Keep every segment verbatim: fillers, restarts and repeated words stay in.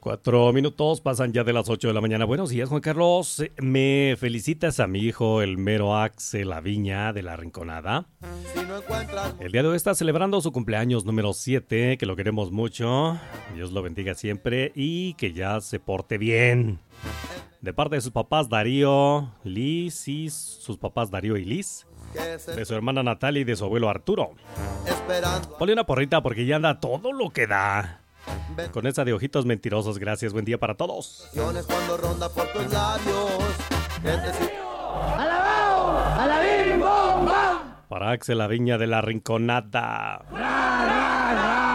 Cuatro minutos pasan ya de las ocho de la mañana. Buenos días, Juan Carlos. ¿Me felicitas a mi hijo, el mero Axel Aviña de La Rinconada? Si no encuentras... El día de hoy está celebrando su cumpleaños número siete, que lo queremos mucho. Dios lo bendiga siempre y que ya se porte bien. De parte de sus papás Darío, Liz y sus papás Darío y Liz. De su hermana Natalia y de su abuelo Arturo. Esperando. Ponle una porrita porque ya anda todo lo que da. Con esa de ojitos mentirosos, gracias, buen día para todos. Cuando ronda por tus labios. ¡Alabao! ¡Alabim, bom, bam! Para Axel Aviña de La Rinconada. ¡Ra, ra,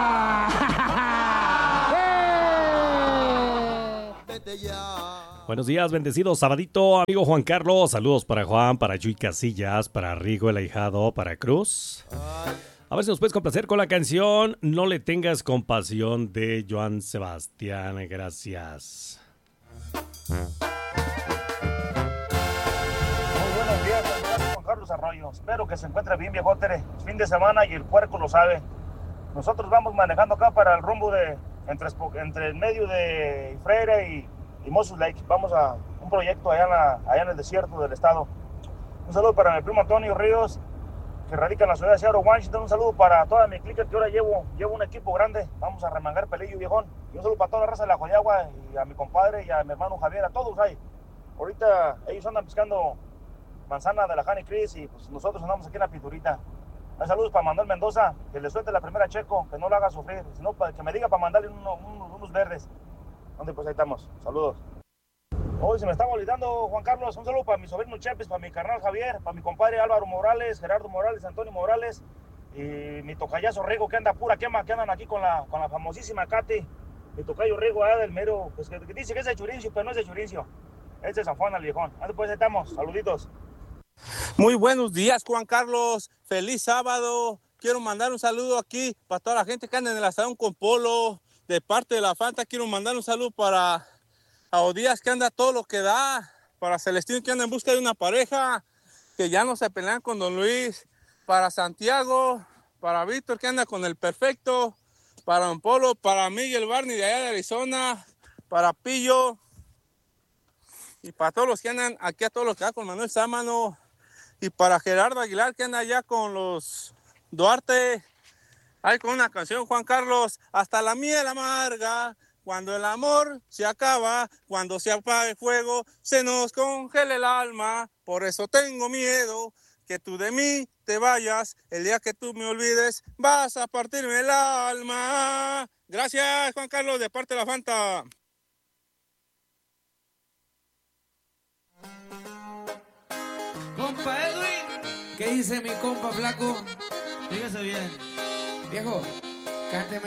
ra! Vete ya. Buenos días, bendecido sabadito, amigo Juan Carlos. Saludos para Juan, para Chuy Casillas, para Rigo el ahijado, para Cruz. A ver si nos puedes complacer con la canción No le tengas compasión de Joan Sebastián. Gracias. Muy buenos días, Juan Carlos Arroyo. Espero que se encuentre bien, viejotere. Es fin de semana y el puerco lo sabe. Nosotros vamos manejando acá para el rumbo de entre, entre el medio de Freire y, y Moses Lake. Vamos a un proyecto allá en, la, allá en el desierto del estado. Un saludo para mi primo Antonio Ríos, que radica en la ciudad de Seattle, Washington. Un saludo para toda mi clica que ahora llevo, llevo un equipo grande. Vamos a remangar pelillo, viejón. Y un saludo para toda la raza de la Joyagua y a mi compadre y a mi hermano Javier, a todos ahí. Ahorita ellos andan pescando manzana de la Honey Chris y pues nosotros andamos aquí en la pinturita. Hay saludos para Manuel Mendoza, que le suelte la primera Checo, que no lo haga sufrir, sino para que me diga para mandarle uno, unos, unos verdes. Donde pues ahí estamos. Saludos. Hoy se me estaba olvidando, Juan Carlos, un saludo para mi sobrino Chepes, para mi carnal Javier, para mi compadre Álvaro Morales, Gerardo Morales, Antonio Morales y mi tocayazo Rigo, que anda pura quema, que andan aquí con la, con la famosísima Katy. Mi tocayo Rigo, allá del mero, pues que, que dice que es de Churincio, pero no es de Churincio, es de San Juan al Viejón. Antes pues ahí estamos, saluditos. Muy buenos días, Juan Carlos, feliz sábado. Quiero mandar un saludo aquí para toda la gente que anda en el asadón con Polo, de parte de la Fanta. Quiero mandar un saludo para a Odías, que anda todo lo que da, para Celestino, que anda en busca de una pareja, que ya no se pelean con Don Luis, para Santiago, para Víctor, que anda con el perfecto, para Don Polo, para Miguel Barney de allá de Arizona, para Pillo, y para todos los que andan aquí, a todos los que andan con Manuel Sámano, y para Gerardo Aguilar, que anda allá con los Duarte, ahí con una canción, Juan Carlos, hasta la miel amarga. Cuando el amor se acaba, cuando se apaga el fuego, se nos congela el alma. Por eso tengo miedo que tú de mí te vayas. El día que tú me olvides, vas a partirme el alma. Gracias, Juan Carlos, de parte de la Fanta. Compa Edwin, ¿qué dice mi compa flaco? Fíjese bien. Viejo, cánteme.